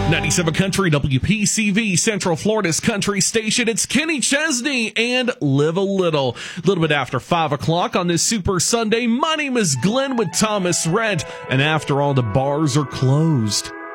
97 Country, WPCV, Central Florida's country station. It's Kenny Chesney and Live a Little. A little bit after 5 o'clock on this Super Sunday. My name is Glenn with Thomas Rhett. And after all, the bars are closed.